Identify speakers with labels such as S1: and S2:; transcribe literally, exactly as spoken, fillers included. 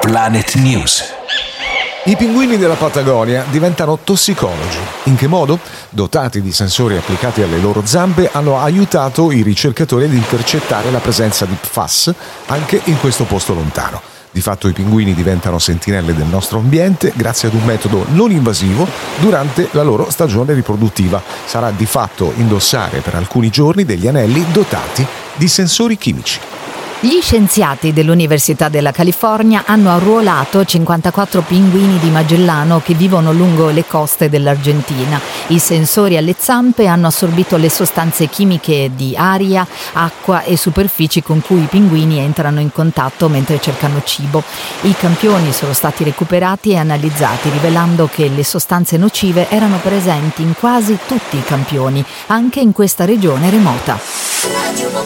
S1: Planet News.
S2: I pinguini della Patagonia diventano tossicologi. In che modo? Dotati di sensori applicati alle loro zampe, hanno aiutato i ricercatori ad intercettare la presenza di P F A S anche in questo posto lontano. Di fatto i pinguini diventano sentinelle del nostro ambiente grazie ad un metodo non invasivo durante la loro stagione riproduttiva. Sarà di fatto indossare per alcuni giorni degli anelli dotati di sensori chimici.
S3: Gli scienziati dell'Università della California hanno arruolato cinquantaquattro pinguini di Magellano che vivono lungo le coste dell'Argentina. I sensori alle zampe hanno assorbito le sostanze chimiche di aria, acqua e superfici con cui i pinguini entrano in contatto mentre cercano cibo. I campioni sono stati recuperati e analizzati, rivelando che le sostanze nocive erano presenti in quasi tutti i campioni, anche in questa regione remota.